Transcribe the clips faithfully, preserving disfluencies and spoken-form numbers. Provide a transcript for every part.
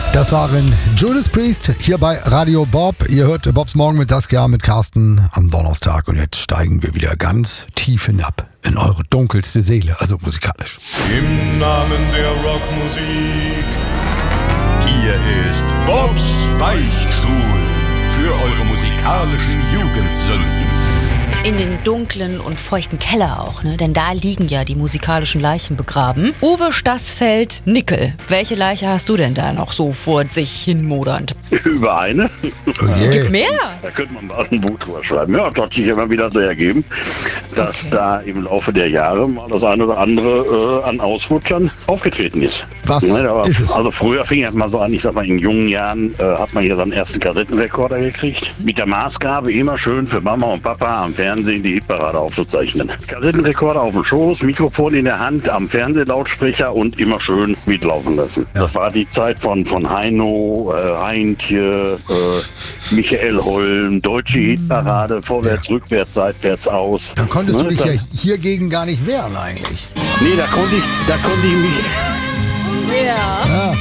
Das waren Judas Priest hier bei Radio Bob. Ihr hört Bobs Morgen mit Saskia, mit Carsten am Donnerstag. Und jetzt steigen wir wieder ganz tief hinab in eure dunkelste Seele, also musikalisch. Im Namen der Rockmusik, hier ist Bobs Beichtstuhl für eure musikalischen Jugendsünden. In den dunklen und feuchten Keller auch, ne? Denn da liegen ja die musikalischen Leichen begraben. Uwe Stassfeld, Nickel. Welche Leiche hast du denn da noch so vor sich hin modernd? Über eine. Oh yeah. Gibt mehr? Da könnte man mal ein Buch drüber schreiben. Ja, das hat sich immer wieder so ergeben, dass Okay. da im Laufe der Jahre mal das eine oder andere äh, an Ausrutschern aufgetreten ist. Was Ne, aber, ist es? Also früher fing es mal so an, ich sag mal, in jungen Jahren äh, hat man ja seinen ersten Kassettenrekorder gekriegt. Mit der Maßgabe, immer schön für Mama und Papa am Fernsehen die Hitparade aufzuzeichnen. Kassettenrekorder auf dem Schoß, Mikrofon in der Hand, am Fernsehlautsprecher und immer schön mitlaufen lassen. Ja. Das war die Zeit von, von Heino, äh, Heintje, äh, Michael Holm, deutsche Hitparade, vorwärts, rückwärts, seitwärts, aus. Dann konntest Ne, du dich da- ja hiergegen gar nicht wehren eigentlich. Nee, da konnte ich, da konnte ich mich... Ja. Ja.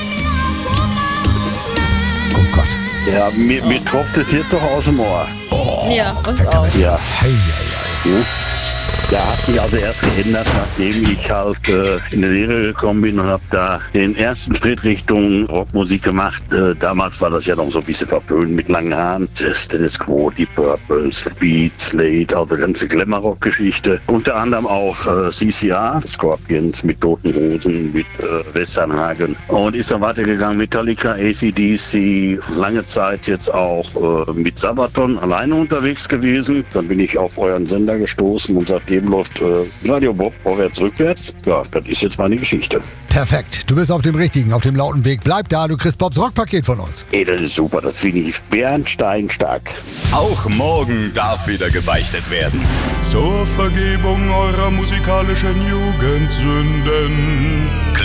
Oh Gott. Ja, mir, mir tropft es jetzt doch aus dem Ohr. Ja, uns auch. Ja. Hei, hei, Ne? Ja, hat sich also erst geändert, nachdem ich halt äh, in die Lehre gekommen bin und habe da den ersten Schritt Richtung Rockmusik gemacht. Äh, damals war das ja noch so ein bisschen verpönt mit langen Haaren. Status Quo, Deep Purple, Beat, Slade, also ganze Glamour-Rock-Geschichte. Unter anderem auch äh, C C R, Scorpions mit Toten Hosen, mit äh, Westernhagen. Und ist dann weitergegangen, Metallica, A C D C, lange Zeit jetzt auch äh, mit Sabaton alleine unterwegs gewesen. Dann bin ich auf euren Sender gestoßen und seitdem läuft äh, Radio Bob vorwärts, rückwärts. Ja, das ist jetzt meine Geschichte. Perfekt. Du bist auf dem richtigen, auf dem lauten Weg. Bleib da, du kriegst Bobs Rockpaket von uns. Ey, das ist super, das finde ich bärnsteinstark. Auch morgen darf wieder gebeichtet werden. Zur Vergebung eurer musikalischen Jugendsünden